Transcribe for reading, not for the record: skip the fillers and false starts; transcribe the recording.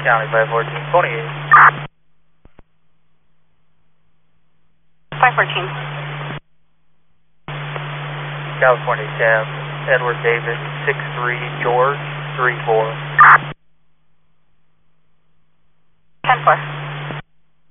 County 51428. 514. California Cab, Edward David, 63 George 34.